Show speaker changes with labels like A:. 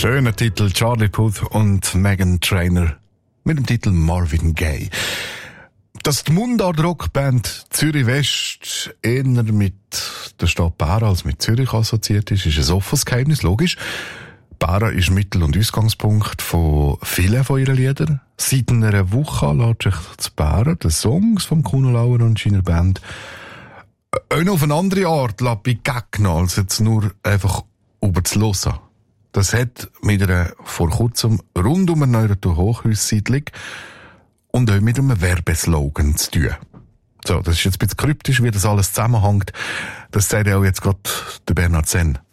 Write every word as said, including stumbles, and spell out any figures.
A: Schöner Titel, Charlie Puth und Meghan Trainor mit dem Titel Marvin Gaye. Dass die Mundart-Rockband Zürich West eher mit der Stadt Bära als mit Zürich assoziiert ist, ist ein offenes Geheimnis, logisch. Bära ist Mittel- und Ausgangspunkt von vielen von ihren Liedern. Seit einer Woche lässt sich zu Bära die Songs von Kuno Lauer und seiner Band auch noch auf eine andere Art begegnen, als jetzt nur einfach über zu hören. Das hat mit einer vor kurzem rund um eine neue Hochhaussiedlung und auch mit einem Werbeslogan zu tun. So, das ist jetzt ein bisschen kryptisch, wie das alles zusammenhängt. Das sagt ja auch jetzt gerade der Bernhard Senn.